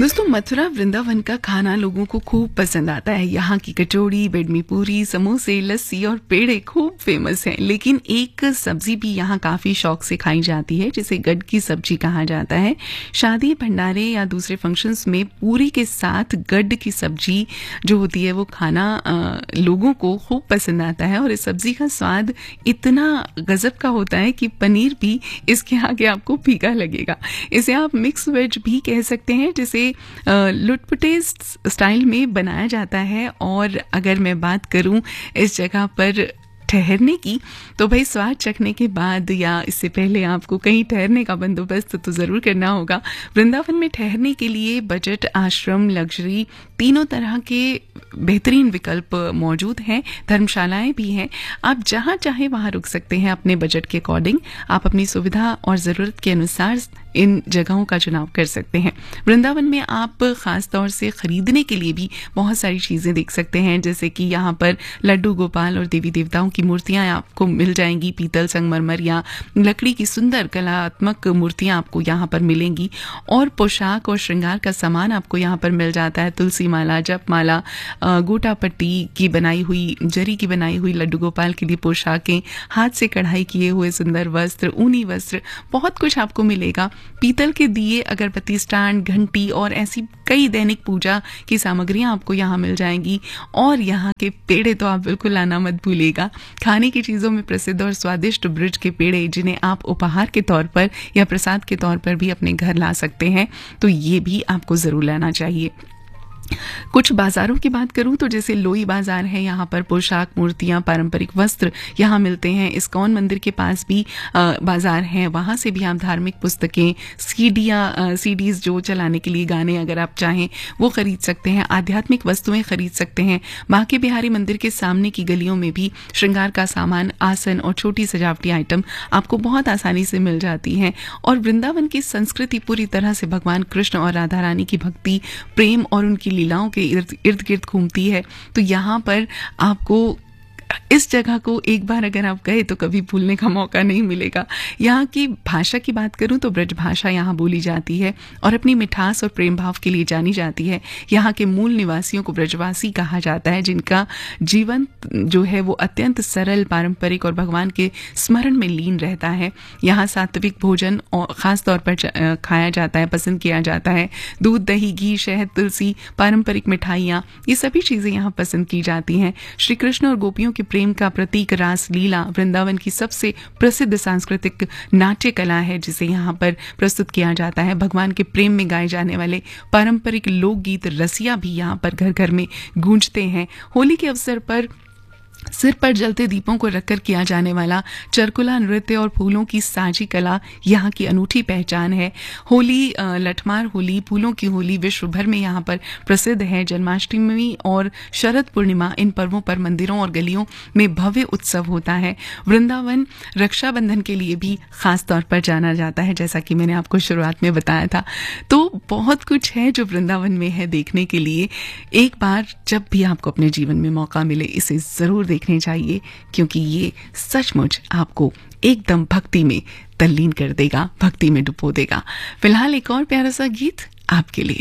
दोस्तों, मथुरा वृंदावन का खाना लोगों को खूब पसंद आता है। यहाँ की कचौड़ी, बेडमी पूरी, समोसे, लस्सी और पेड़े खूब फेमस हैं। लेकिन एक सब्जी भी यहाँ काफी शौक से खाई जाती है, जिसे गड्ढ की सब्जी कहा जाता है। शादी, भंडारे या दूसरे फंक्शंस में पूरी के साथ गड्ढ की सब्जी जो होती है वो खाना लोगों को खूब पसंद आता है। और इस सब्जी का स्वाद इतना गजब का होता है कि पनीर भी इसके आगे आपको फीका लगेगा। इसे आप मिक्स वेज भी कह सकते हैं, जिसे लुटपुटे स्टाइल में बनाया जाता है। और अगर मैं बात करूं इस जगह पर ठहरने की, तो भाई स्वाद चखने के बाद या इससे पहले आपको कहीं ठहरने का बंदोबस्त तो जरूर करना होगा। वृंदावन में ठहरने के लिए बजट, आश्रम, लग्जरी तीनों तरह के बेहतरीन विकल्प मौजूद हैं। धर्मशालाएं भी हैं। आप जहां चाहे वहां रुक सकते हैं अपने बजट के अकॉर्डिंग। आप अपनी सुविधा और जरूरत के अनुसार इन जगहों का चुनाव कर सकते हैं। वृंदावन में आप खास तौर से खरीदने के लिए भी बहुत सारी चीजें देख सकते हैं, जैसे कि यहाँ पर लड्डू गोपाल और देवी देवताओं की मूर्तियां आपको मिल जाएंगी। पीतल, संगमरमर या लकड़ी की सुंदर कलात्मक मूर्तियां आपको यहाँ पर मिलेंगी। और पोशाक और श्रृंगार का सामान आपको यहाँ पर मिल जाता है। तुलसी माला, जप माला, गोटा पट्टी की बनाई हुई, जरी की बनाई हुई लड्डू गोपाल के लिए पोशाकें, हाथ से कढ़ाई किए हुए सुंदर वस्त्र, ऊनी वस्त्र, बहुत कुछ आपको मिलेगा। पीतल के दिए, अगरबत्ती स्टैंड, घंटी और ऐसी कई दैनिक पूजा की सामग्रियां आपको यहाँ मिल जाएंगी। और यहाँ के पेड़े तो आप बिल्कुल आना मत भूलिएगा। खाने की चीजों में प्रसिद्ध और स्वादिष्ट ब्रिज के पेड़े, जिन्हें आप उपहार के तौर पर या प्रसाद के तौर पर भी अपने घर ला सकते हैं, तो ये भी आपको जरूर लाना चाहिए। कुछ बाजारों की बात करूं तो जैसे लोई बाजार है, यहाँ पर पोशाक, मूर्तियां, पारंपरिक वस्त्र यहाँ मिलते हैं। इस्कॉन मंदिर के पास भी बाजार है, वहां से भी आप धार्मिक पुस्तकें, सीडीज जो चलाने के लिए गाने अगर आप चाहें वो खरीद सकते हैं। आध्यात्मिक वस्तुएं खरीद सकते हैं। बांके बिहारी मंदिर के सामने की गलियों में भी श्रृंगार का सामान, आसन और छोटी सजावटी आइटम आपको बहुत आसानी से मिल जाती हैं। और वृंदावन की संस्कृति पूरी तरह से भगवान कृष्ण और राधा रानी की भक्ति, प्रेम और उनकी लीलाओं के इर्द गिर्द घूमती है। तो यहाँ पर आपको इस जगह को एक बार अगर आप गए तो कभी भूलने का मौका नहीं मिलेगा। यहाँ की भाषा की बात करूं तो ब्रज भाषा यहाँ बोली जाती है और अपनी मिठास और प्रेम भाव के लिए जानी जाती है। यहाँ के मूल निवासियों को ब्रजवासी कहा जाता है, जिनका जीवन जो है वो अत्यंत सरल, पारंपरिक और भगवान के स्मरण में लीन रहता है। यहाँ सात्विक भोजन और खास तौर पर खाया जाता है, पसंद किया जाता है। दूध, दही, घी, शहद, तुलसी, पारंपरिक मिठाइयाँ, ये सभी चीजें यहाँ पसंद की जाती हैं। श्री कृष्ण और गोपियों के प्रेम का प्रतीक रास लीला वृंदावन की सबसे प्रसिद्ध सांस्कृतिक नाट्य कला है, जिसे यहाँ पर प्रस्तुत किया जाता है। भगवान के प्रेम में गाए जाने वाले पारंपरिक लोकगीत रसिया भी यहाँ पर घर घर में गूंजते हैं। होली के अवसर पर सिर पर जलते दीपों को रखकर किया जाने वाला चरकुला नृत्य और फूलों की साजी कला यहाँ की अनूठी पहचान है। होली, लठमार होली, फूलों की होली विश्व भर में यहाँ पर प्रसिद्ध है। जन्माष्टमी और शरद पूर्णिमा, इन पर्वों पर मंदिरों और गलियों में भव्य उत्सव होता है। वृंदावन रक्षाबंधन के लिए भी खास तौर पर जाना जाता है, जैसा कि मैंने आपको शुरुआत में बताया था। तो बहुत कुछ है जो वृंदावन में है देखने के लिए। एक बार जब भी आपको अपने जीवन में मौका मिले, इसे जरूर देखने चाहिए, क्योंकि ये सचमुच आपको एकदम भक्ति में तल्लीन कर देगा, भक्ति में डुबो देगा। फिलहाल एक और प्यारा सा गीत आपके लिए।